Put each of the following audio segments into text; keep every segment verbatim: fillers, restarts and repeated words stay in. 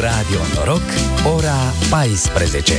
Radio Noroc, ora paisprezece.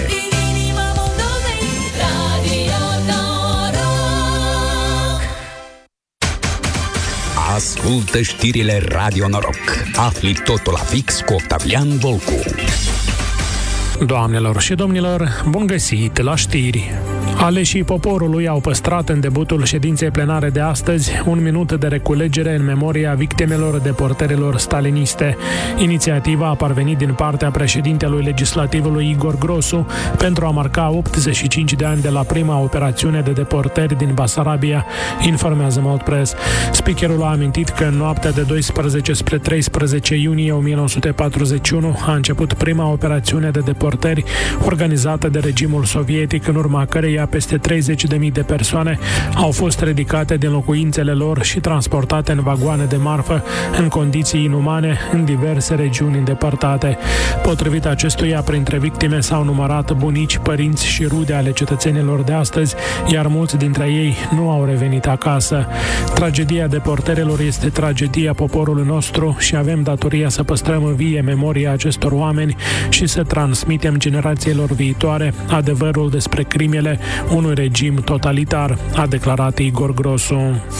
Ascultă știrile Radio Noroc. Afli totul la fix cu Octavian Volcu. Doamnelor și domnilor, bun găsit la știri! Aleșii poporului au păstrat în debutul ședinței plenare de astăzi un minut de reculegere în memoria victimelor deportărilor staliniste. Inițiativa a parvenit din partea președintelui legislativului Igor Grosu pentru a marca optzeci și cinci de ani de la prima operațiune de deportări din Basarabia, informează Mult Press. Speakerul a amintit că în noaptea de doisprezece spre treisprezece iunie o mie nouă sute patruzeci și unu a început prima operațiune de deportări organizată de regimul sovietic, în urma căreia peste treizeci de mii de persoane au fost ridicate din locuințele lor și transportate în vagoane de marfă în condiții inumane în diverse regiuni îndepărtate. Potrivit acestuia, printre victime s-au numărat bunici, părinți și rude ale cetățenilor de astăzi, iar mulți dintre ei nu au revenit acasă. Tragedia deportărilor este tragedia poporului nostru și avem datoria să păstrăm în vie memoria acestor oameni și să transmitem generațiilor viitoare adevărul despre crimele unui regim totalitar, a declarat Igor Grosu.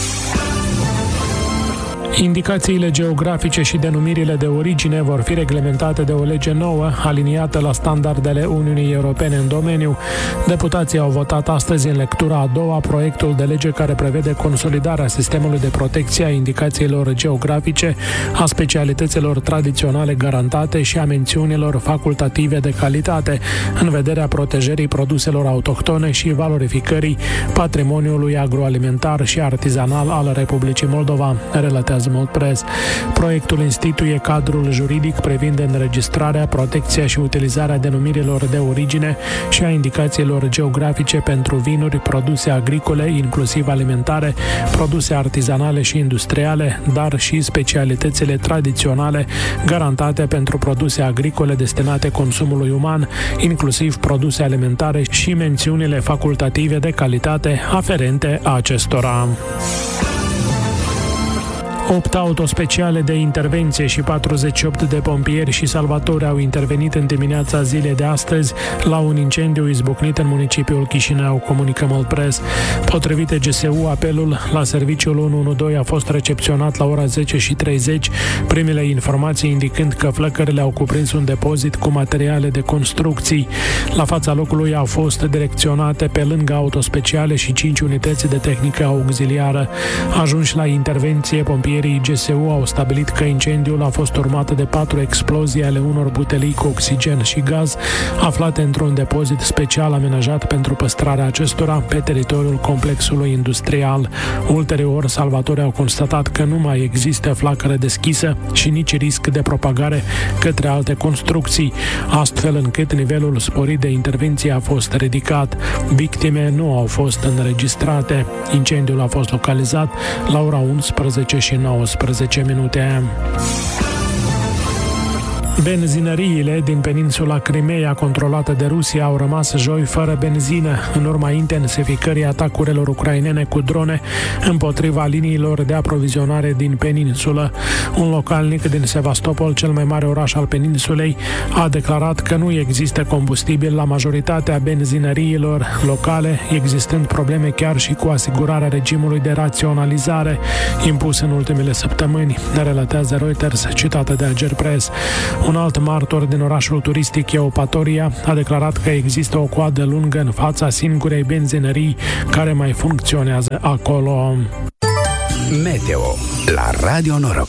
Indicațiile geografice și denumirile de origine vor fi reglementate de o lege nouă, aliniată la standardele Uniunii Europene în domeniu. Deputații au votat astăzi în lectura a doua proiectul de lege care prevede consolidarea sistemului de protecție a indicațiilor geografice, a specialităților tradiționale garantate și a mențiunilor facultative de calitate, în vederea protejării produselor autohtone și valorificării patrimoniului agroalimentar și artizanal al Republicii Moldova, relatează Mult Press. Proiectul instituie cadrul juridic privind înregistrarea, protecția și utilizarea denumirilor de origine și a indicațiilor geografice pentru vinuri, produse agricole, inclusiv alimentare, produse artizanale și industriale, dar și specialitățile tradiționale garantate pentru produse agricole destinate consumului uman, inclusiv produse alimentare și mențiunile facultative de calitate aferente acestora. opt autospeciale de intervenție și patruzeci și opt de pompieri și salvatori au intervenit în dimineața zilei de astăzi la un incendiu izbucnit în municipiul Chișinău, comunică Mult Press. Potrivit G S U, apelul la serviciul unu unu doi a fost recepționat la ora zece și treizeci, primele informații indicând că flăcările au cuprins un depozit cu materiale de construcții. La fața locului au fost direcționate pe lângă autospeciale și cinci unități de tehnică auxiliară. Ajunși la intervenție, pompierii G S U au stabilit că incendiul a fost urmat de patru explozii ale unor butelii cu oxigen și gaz aflate într-un depozit special amenajat pentru păstrarea acestora pe teritoriul complexului industrial. Ulterior, salvatorii au constatat că nu mai există flacără deschisă și nici risc de propagare către alte construcții, astfel încât nivelul sporit de intervenție a fost ridicat. Victime nu au fost înregistrate. Incendiul a fost localizat la ora unsprezece și nouăsprezece minute. Benzinăriile din peninsula Crimeea, controlată de Rusia, au rămas joi fără benzină, în urma intensificării atacurilor ucrainene cu drone împotriva liniilor de aprovizionare din peninsulă. Un localnic din Sevastopol, cel mai mare oraș al peninsulei, a declarat că nu există combustibil la majoritatea benzinăriilor locale, existând probleme chiar și cu asigurarea regimului de raționalizare impus în ultimele săptămâni, relatează Reuters, citată de Agerpres. Un alt martor din orașul turistic Eupatoria a declarat că există o coadă lungă în fața singurei benzinării care mai funcționează acolo. Meteo la Radio Noroc.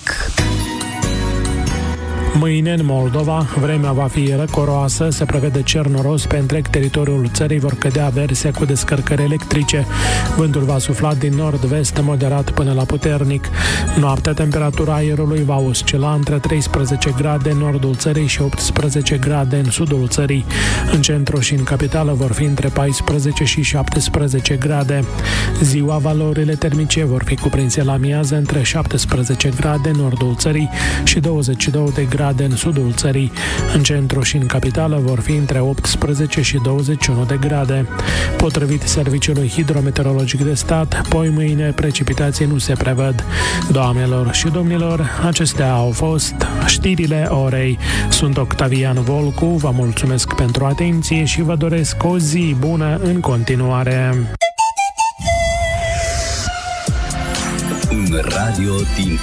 Mâine, în Moldova, vremea va fi răcoroasă, se prevede cer noros pe întreg teritoriul țării, vor cădea averse cu descărcări electrice. Vântul va sufla din nord-vest moderat până la puternic. Noaptea, temperatura aerului va oscila între treisprezece grade în nordul țării și optsprezece grade în sudul țării. În centru și în capitală vor fi între paisprezece și șaptesprezece grade. Ziua, valorile termice vor fi cuprinse la miază între șaptesprezece grade în nordul țării și douăzeci și două de grade grade în sudul țării. În centru și în capitală vor fi între optsprezece și douăzeci și unu de grade. Potrivit Serviciului Hidrometeorologic de Stat, poi mâine precipitații nu se prevăd. Doamnelor și domnilor, acestea au fost știrile orei. Sunt Octavian Volcu, vă mulțumesc pentru atenție și vă doresc o zi bună în continuare. Un radio din